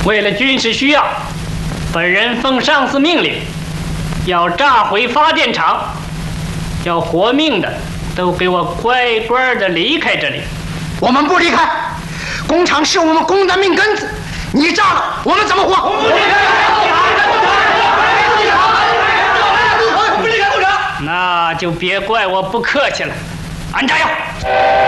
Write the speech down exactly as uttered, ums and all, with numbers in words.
为了军事需要，本人奉上司命令，要炸毁发电厂，要活命的都给我乖乖的离开这里。 我们不离开，工厂是我们工的命根子，你炸了，我们怎么活？我们不离开，不离开工厂。 那就别怪我不客气了，安炸药。